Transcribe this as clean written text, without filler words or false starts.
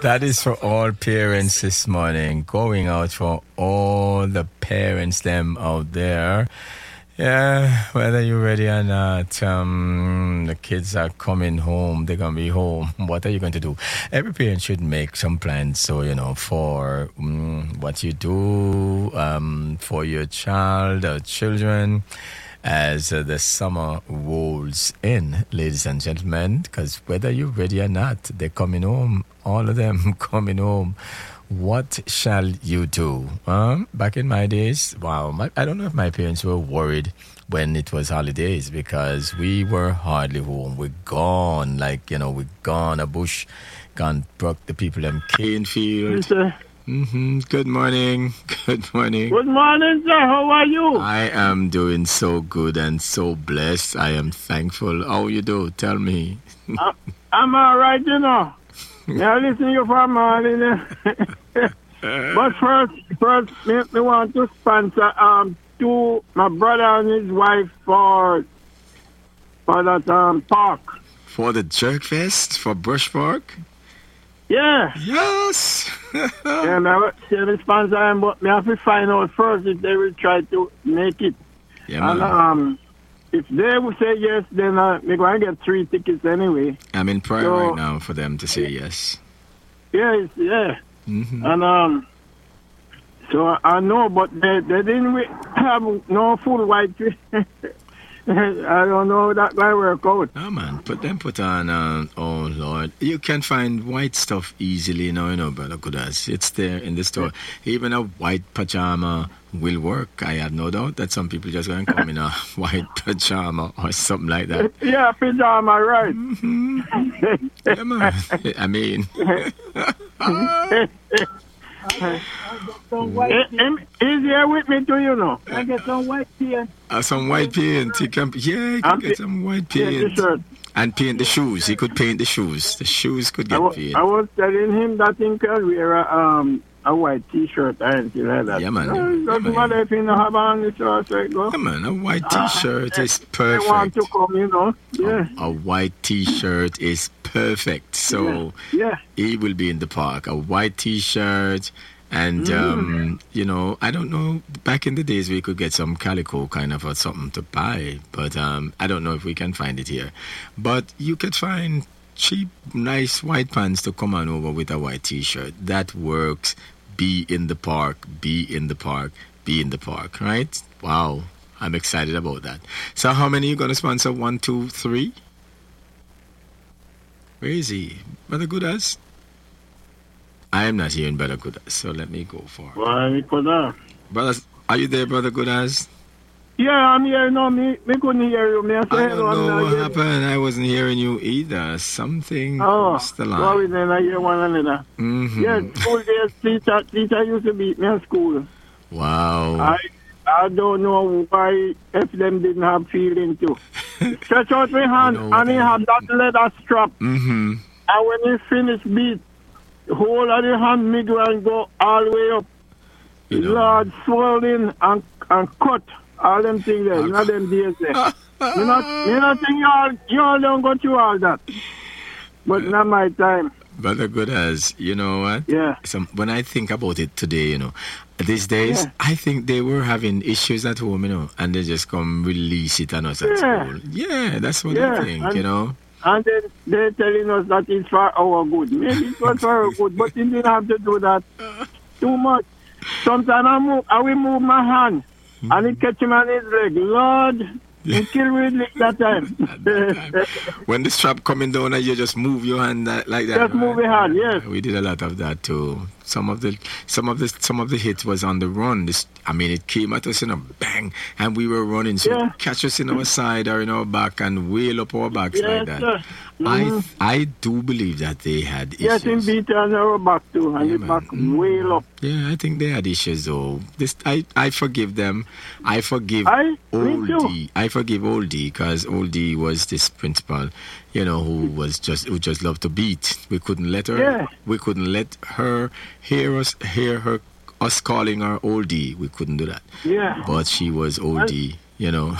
That is for all parents this morning. Going out for all the parents them out there. Yeah, whether you're ready or not, the kids are coming home. They're going to be home. What are you going to do? Every parent should make some plans, so, for what you do for your child or children as the summer rolls in, ladies and gentlemen, because whether you're ready or not, they're coming home. All of them coming home. What shall you do? Back in my days, I don't know if my parents were worried when it was holidays because we were hardly home. We're gone, we're gone a bush, gone broke the people them cane field. Good morning. Good morning. Good morning, sir. How are you? I am doing so good and so blessed. I am thankful. How you do? Tell me. I'm all right, Yeah, listen to you for a morning. But first, me want to sponsor to my brother and his wife for that park. For the Jerk Fest for Brush Park? Yeah. Yes. Yeah, me sponsor them, but me have to find out first if they will try to make it. Yeah, man. And if they will say yes, then we're going to get 3 tickets anyway. I'm in prayer right now for them to say yes. Yes, yeah. Mm-hmm. And so I know, but they didn't have no full white. I don't know how that might work out. Oh man, put on. Oh Lord, you can find white stuff easily now, brother Kudas. It's there in the store. Even a white pajama will work. I have no doubt that some people just going to come in a white pajama or something like that. Yeah, pajama, right? Mm-hmm. Yeah, man. I mean. He's here with me too, I get some white paint. Some white paint. He can get some white paint. And paint the shoes. He could paint the shoes. The shoes could get painted. I was telling him that he could wear a white T-shirt and things like that. Yeah, man. Doesn't matter if you don't have on the shorts, right? Go. Yeah, man. A white T-shirt is perfect. They want to come, Yeah. A white T-shirt is perfect. So he will be in the park. A white T-shirt. And, I don't know, back in the days we could get some calico kind of or something to buy, but I don't know if we can find it here. But you could find cheap, nice white pants to come on over with a white T-shirt. That works. Be in the park, be in the park, be in the park, right? Wow, I'm excited about that. So how many are you going to sponsor? 1, 2, 3? Where is he? Brother Goodas? I am not hearing Brother Goodas, so let me go for it. Why, Brother, are you there, Brother Goodas? Yeah, I'm here. No, me couldn't hear you. I don't know what happened. I wasn't hearing you either. Something crossed the line. Sorry, then I hear one another. Mm-hmm. Yeah, school days, teacher used to beat me at school. Wow. I don't know why if them didn't have feeling too. Stretch out my hand and he had that leather strap. Mm-hmm. And when he finished beat, the whole of the hand middle and go all the way up. Lord, swollen and cut. All them things there. Not them days there. You not think you all don't go through all that. But not my time. Brother Goodas, you know what? Yeah. When I think about it today, these days, I think they were having issues at home, and they just come release it on us at school. Yeah, that's what I think, And then they're telling us that it's for our good. Maybe it was for our good, but he didn't have to do that too much. Sometimes I will move my hand, and he catch him on his leg. Lord, he kill Ridley that time. When the strap coming down, and you just move your hand like that. Just move your hand, yes. We did a lot of that too. Some of the hits was on the run. It came at us in a bang, and we were running. So catch us in our side or in our back and wheel up our backs like that. Sir. Mm-hmm. I do believe that they had issues. Yes, in beat on our back too, and the back wheel up. Yeah, I think they had issues though. I forgive them. I forgive Oldie. I forgive Oldie because Oldie was this principal, who just loved to beat. We couldn't let her. Yeah. We couldn't let her hear us calling her Oldie. We couldn't do that. Yeah. But she was Oldie.